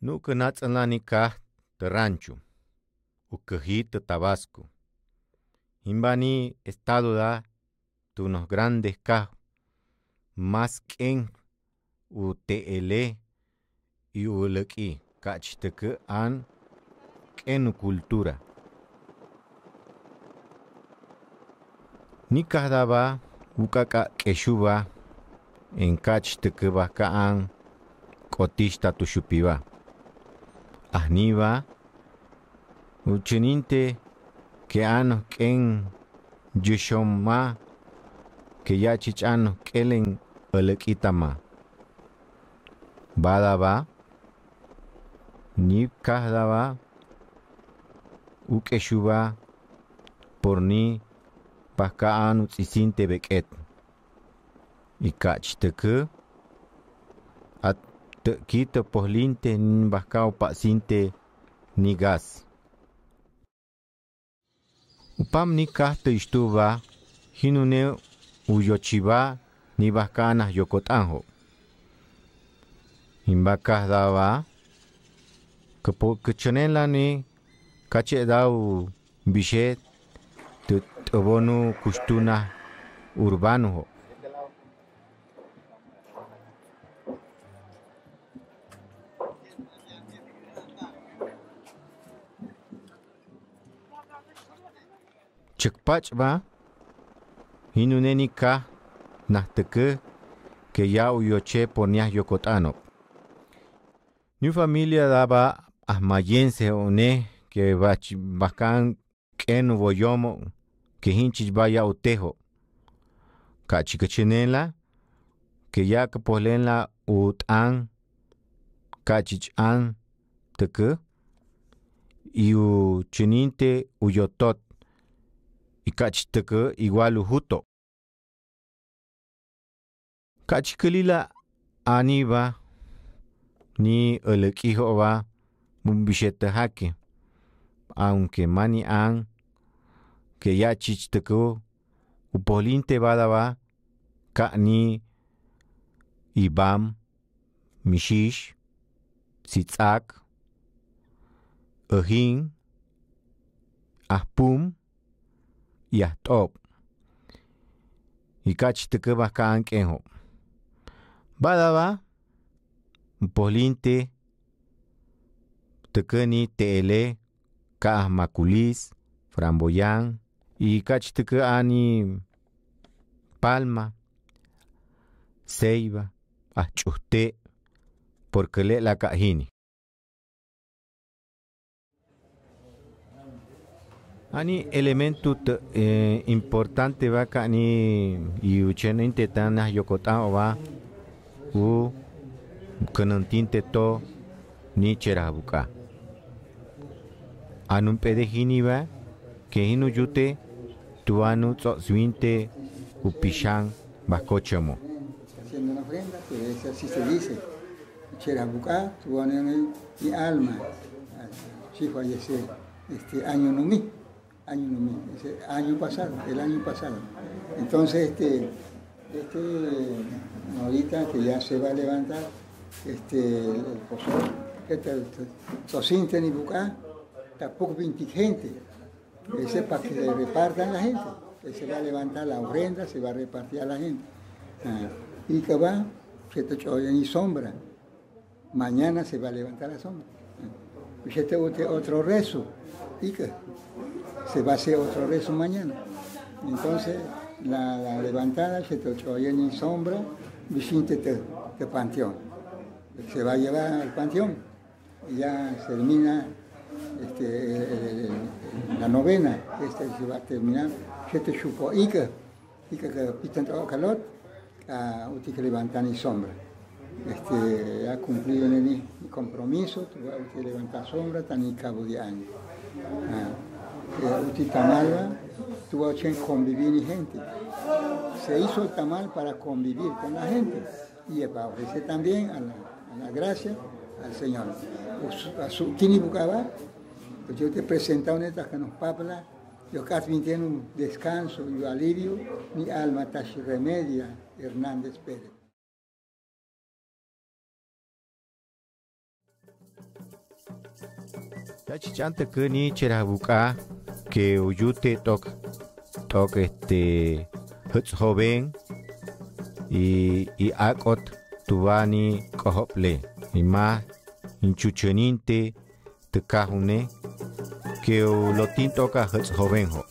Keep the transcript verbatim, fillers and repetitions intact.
Nucă națălani ca de rancho, ucăjit de Tabasco. Imbani estado da de unos grandes ca más ken u teele y ulăki cachităcă an kenu cultura. Ni kahdaba ukaka keshuba en cachităcă ba ka an kotista tushupiba. Ahniba uchininte que ano ken yushoma que ya chichano kelen ulăkitama. Badaba ni kahdaba ukeshuba porni paka anu tsisinte beket. Ikachităcă at kita pohlinte bahkau paksinte ni gas. Upam ni kahte istuba hinune uyochiba ni bahkana yokotanho. Imbakah dawa kepo kechenela ni kache dau bishet te abonu kustuna urbano. Cekpach ba hinuneni ka nahteke que ya uyoche ponias yokotano. Ni familia daba ahmayense one que bach bakan kenu boyomo que hinchich vaya utejo. Kachikachenela que ya que polenla utan kachich an teke y u cheninte uyotot. Y cachităcă igual uhuto. Cachiculila aniba ni ulăkihoba bumbishete hake. Aunque mani an que ya chichtăcă upolite badaba ka ni ibam mishish sitzak ahin ahpum yahtop. Y cachităcă baka ankenho. Badaba polinte tăcăni teele ka maculis, framboyan y cachităcă ani palma, ceiba, achuste, porque le la cajini. Ani elementu eh, importante va ka ni iuchene intetana yokota va u kanantinte to ni cherabuka. Anun pedejini va que hinu yute tuanu tso swinte upishan bakochamo. Haciendo una ofrenda, que así se dice. Cherabuka tuanu mi alma. Si fallece este año no mi. Año, ese año pasado, el año pasado. Entonces, este, este, ahorita que ya se va a levantar, este, el pozol, que Tosinte ni Bucá, tampoco veinte gente. Ese es para que le repartan la gente. Que se va a levantar la ofrenda, se va a repartir a la gente. Ah, y que va, que te choyen y sombra. Mañana se va a levantar la sombra. Ah, y este otro rezo. Y que se va a hacer otro rezo mañana. Entonces, la, la levantada se te oye en sombra, visite de panteón. Se va a llevar al panteón y ya se termina este, el, el, la novena. Este se va a terminar. Se te chupó y que, y que, que pitan todo calor, a usted que levantan en sombra. Este, ha cumplido en el compromiso, tú vas a levantar sombra, tan en cabo de año. Ah. Uti tamal tuvo que convivir y gente. Se hizo el tamal para convivir con la gente y para ofrecer también a la, a la gracia al Señor. A su tini bucaba, pues yo te presento en estas que nos papla, yo casi tiene un descanso y alivio, mi alma tashi remedia Hernández Pérez. Ya chichante que ni chera buka que uyute tok tok este huts joven y y akot tubani kohople y más inchucheninte te kahune que lo tinto ka huts joven ho